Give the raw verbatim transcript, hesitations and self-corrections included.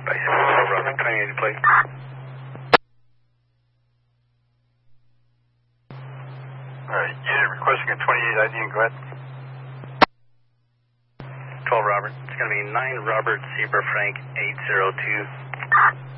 twelve Robert, twenty-eight plate. Alright, unit requesting a twenty-eight I D and go ahead. twelve Robert, it's going to be nine Robert Zebra Frank eight zero two.